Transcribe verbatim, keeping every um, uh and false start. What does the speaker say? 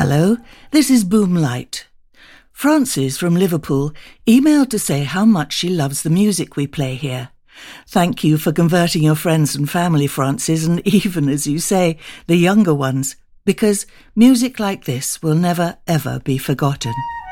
Hello, this is Boomlight. Frances from Liverpool emailed to say how much she loves the music we play here. Thank you for converting your friends and family, Frances, and even, as you say, the younger ones, because music like this will never, ever be forgotten.